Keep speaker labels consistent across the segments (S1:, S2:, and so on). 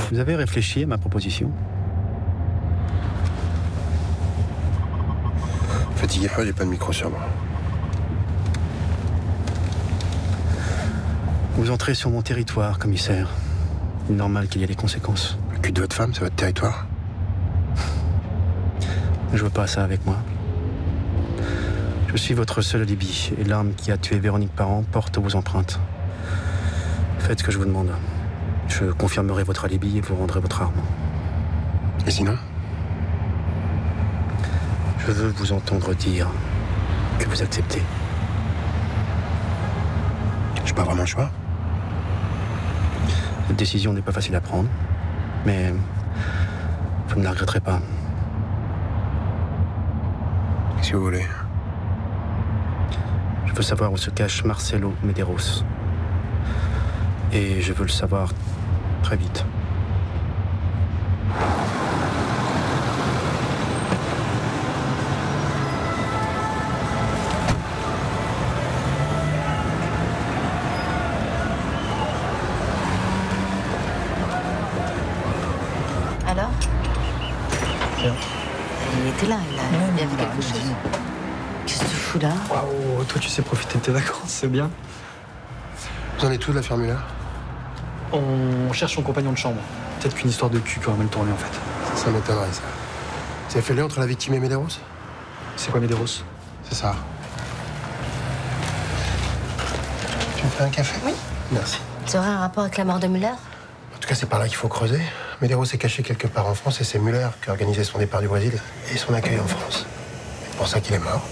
S1: Vous avez réfléchi à ma proposition?
S2: Fatiguez pas, j'ai pas de micro sur moi.
S1: Vous entrez sur mon territoire, commissaire. Il est normal qu'il y ait des conséquences.
S2: Le cul de votre femme, c'est votre territoire.
S1: Je veux pas ça avec moi. Je suis votre seul alibi, et l'arme qui a tué Véronique Parent porte vos empreintes. Faites ce que je vous demande. Je confirmerai votre alibi et vous rendrez votre arme.
S2: Et sinon?
S1: Je veux vous entendre dire que vous acceptez.
S2: J'ai pas vraiment le choix.
S1: Cette décision n'est pas facile à prendre, mais vous ne la regretterez pas.
S2: Si vous voulez.
S1: Je veux savoir où se cache Marcelo Medeiros. Et je veux le savoir très vite.
S3: Alors?
S4: Bien.
S3: Il était là, il a bien vu quelque chose. Qu'est-ce que tu fous là?
S4: Waouh, toi tu sais profiter de tes vacances, c'est bien.
S2: Vous en êtes tout de l'affaire Muller?
S4: On cherche son compagnon de chambre. Peut-être qu'une histoire de cul qui aurait mal tourné en fait.
S2: Ça m'étonnerait, ça. Vous avez fait le lien entre la victime et Medeiros?
S4: C'est quoi Medeiros?
S2: C'est ça. Tu me fais un café?
S3: Oui.
S2: Merci.
S3: Ça aurait un rapport avec la mort de Müller?
S2: En tout cas, c'est par là qu'il faut creuser. Medeiros est caché quelque part en France et c'est Muller qui a organisé son départ du Brésil et son accueil en France. C'est pour ça qu'il est mort.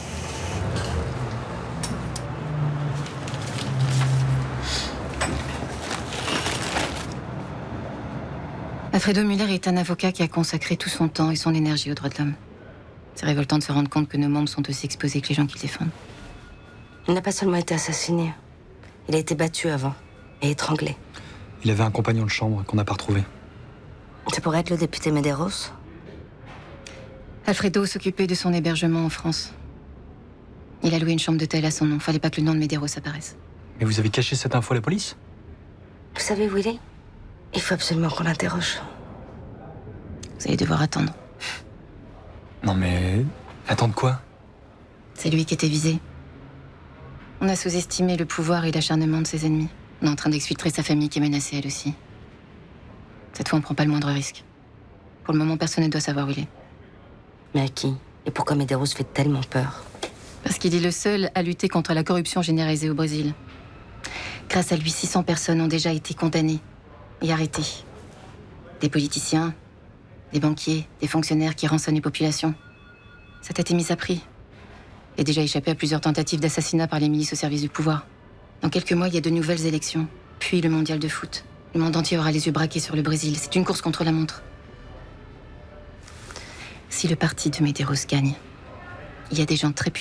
S5: Alfredo Müller est un avocat qui a consacré tout son temps et son énergie aux droits de l'homme. C'est révoltant de se rendre compte que nos membres sont aussi exposés que les gens qu'ils défendent.
S3: Il n'a pas seulement été assassiné. Il a été battu avant et étranglé.
S4: Il avait un compagnon de chambre qu'on n'a pas retrouvé.
S3: Ça pourrait être le député Medeiros?
S5: Alfredo s'occupait de son hébergement en France. Il a loué une chambre d'hôtel à son nom. Fallait pas que le nom de Medeiros apparaisse.
S4: Mais vous avez caché cette info à la police?
S3: Vous savez où il est? Il faut absolument qu'on l'interroge.
S5: Vous allez devoir attendre.
S4: Non mais... attendre quoi?
S5: C'est lui qui était visé. On a sous-estimé le pouvoir et l'acharnement de ses ennemis. On est en train d'exfiltrer sa famille qui est menacée elle aussi. Cette fois, on prend pas le moindre risque. Pour le moment, personne ne doit savoir où il est.
S3: Mais à qui? Et pourquoi Medeiros fait tellement peur?
S5: Parce qu'il est le seul à lutter contre la corruption généralisée au Brésil. Grâce à lui, 600 personnes ont déjà été condamnées et arrêtées. Des politiciens, des banquiers, des fonctionnaires qui rançonnent les populations. Sa tête est mise à prix. Il a déjà échappé à plusieurs tentatives d'assassinat par les milices au service du pouvoir. Dans quelques mois, il y a de nouvelles élections. Puis le mondial de foot. Le monde entier aura les yeux braqués sur le Brésil. C'est une course contre la montre. Si le parti de Medeiros gagne, il y a des gens très puissants